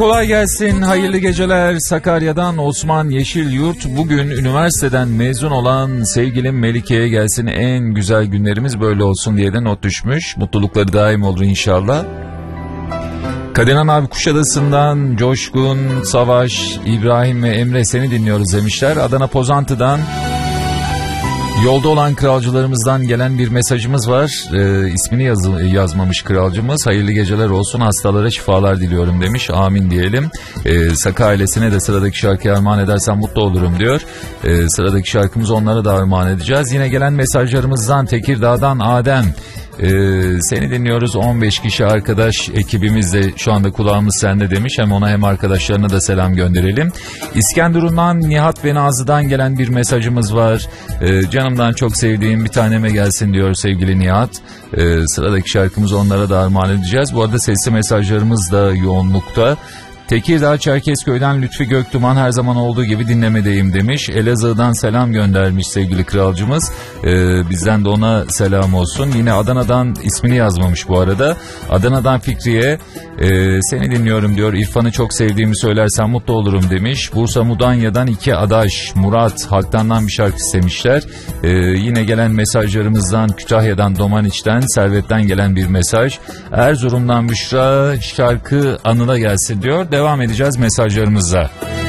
Kolay gelsin, hayırlı geceler. Sakarya'dan Osman Yeşilyurt. Bugün üniversiteden mezun olan sevgilim Melike'ye gelsin, en güzel günlerimiz böyle olsun diye de not düşmüş. Mutlulukları daim olur inşallah. Kadenan abi Kuşadası'ndan Coşkun, Savaş, İbrahim ve Emre seni dinliyoruz demişler. Adana Pozantı'dan yolda olan kralcılarımızdan gelen bir mesajımız var. İsmini yazmamış kralcımız. Hayırlı geceler olsun, hastalara şifalar diliyorum demiş. Amin diyelim. Saka ailesine de sıradaki şarkıyı armağan edersen mutlu olurum diyor. Sıradaki şarkımızı onlara da armağan edeceğiz. Yine gelen mesajlarımızdan Tekirdağ'dan Adem. Seni dinliyoruz, 15 kişi arkadaş ekibimiz de şu anda kulağımız sende demiş. Hem ona hem arkadaşlarına da selam gönderelim. İskenderun'dan Nihat ve Nazlı'dan gelen bir mesajımız var. Canımdan çok sevdiğim bir taneme gelsin diyor sevgili Nihat. Sıradaki şarkımızı onlara da armağan edeceğiz. Bu arada sesli mesajlarımız da yoğunlukta. Tekirdağ Çerkezköy'den Lütfi Göktuman her zaman olduğu gibi dinlemedeyim demiş. Elazığ'dan selam göndermiş sevgili kralcımız. Bizden de ona selam olsun. Yine Adana'dan ismini yazmamış bu arada. Adana'dan Fikriye seni dinliyorum diyor. İrfan'ı çok sevdiğimi söylersen mutlu olurum demiş. Bursa Mudanya'dan iki adaş Murat Haktan'dan bir şarkı istemişler. Yine gelen mesajlarımızdan Kütahya'dan Domaniç'ten Servet'ten gelen bir mesaj. Erzurum'dan Büşra şarkı anına gelsin diyor. Devam edeceğiz mesajlarımıza.